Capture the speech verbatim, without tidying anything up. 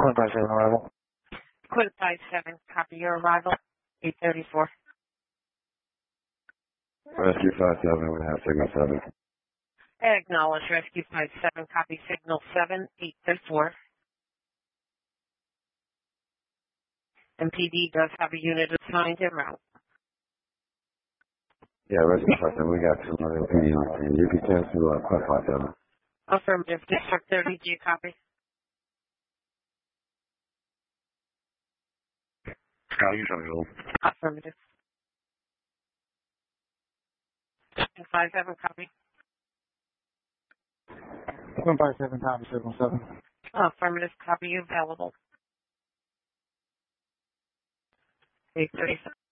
Quinn five seven arrival. Quinn five seven, copy your arrival, eight thirty-four. Rescue five seven, we have signal seven. Acknowledge Rescue five seven, copy signal seven, eight thirty-four. M P D does have a unit assigned en route. Yeah, Rescue five seven, we got two other P D on scene. You can cancel uh, Quinn five seven. Affirmative, District thirty, do you copy? Sky, you available. Affirmative. five seven, copy. Quinn five seven, copy signal seven. Affirmative, copy available. eight thirty-four.